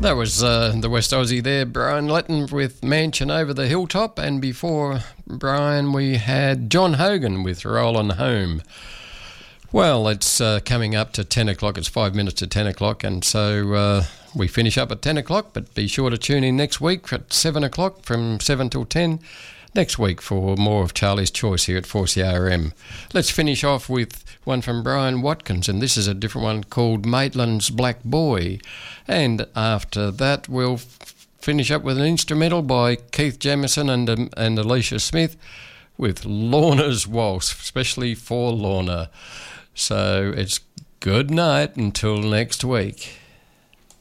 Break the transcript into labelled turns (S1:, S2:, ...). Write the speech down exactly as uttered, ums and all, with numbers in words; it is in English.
S1: That was uh, the West Aussie there, Brian Letton with Mansion Over the Hilltop, and before Brian we had John Hogan with Rollin' Home. Well, it's uh, coming up to ten o'clock, it's five minutes to ten o'clock, and so uh, we finish up at ten o'clock, but be sure to tune in next week at seven o'clock, from seven till ten, next week for more of Charlie's Choice here at four C R M. Let's finish off with one from Brian Watkins, and this is a different one called Maitland's Black Boy. And after that, we'll f- finish up with an instrumental by Keith Jamison and, um, and Alicia Smith with Lorna's Waltz, especially for Lorna. So it's good night until next week.